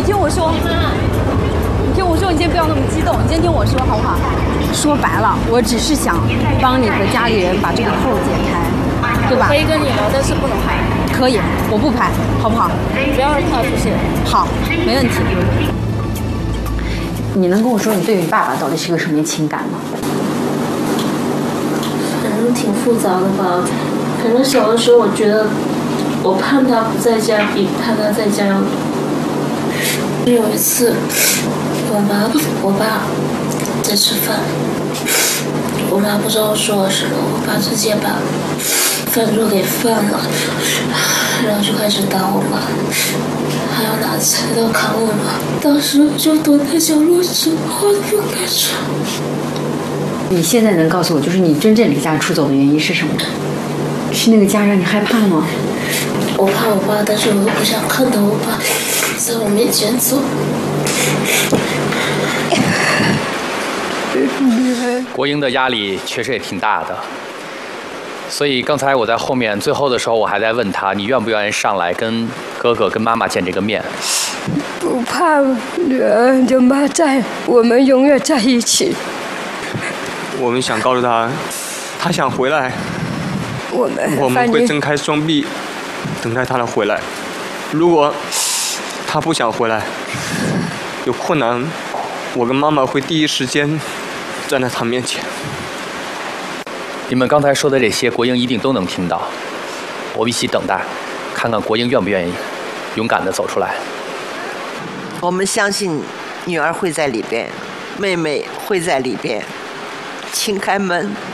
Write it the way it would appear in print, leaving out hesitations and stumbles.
听我说，你先不要那么激动，你先听我说好不好？说白了，我只是想帮你和家里人把这个扣解开，对吧？ 可以跟你聊，但是不能拍。 可以，我不拍，好不好？ 不要让他出现。 好，没问题。你能跟我说你对你爸爸到底是个什么情感吗？ 反正挺复杂的吧。反正小的时候，我觉得我盼他不在家比盼他在家。有一次，我爸在吃饭，我妈不知道说了什么，我爸直接把饭桌给翻了，然后就开始打我妈，还要拿菜刀砍我妈。当时我就躲在角落，什么话都不敢说。 你现在能告诉我，就是你真正离家出走的原因是什么？是那个家让你害怕吗？ 我怕我爸，但是我又不想看到我爸在我面前走。 国英的压力确实也挺大的，所以刚才我在后面最后的时候，我还在问他，你愿不愿意上来跟哥哥跟妈妈见这个面？ 不怕，女儿有妈在，我们永远在一起。 我们想告诉他，他想回来，我们会睁开双臂，等待他的回来。如果他不想回来，有困难，我跟妈妈会第一时间站在他面前。 你们刚才说的这些，国英一定都能听到。我们一起等待，看看国英愿不愿意勇敢地走出来。 我们相信女儿会在里边，妹妹会在里边，请开门。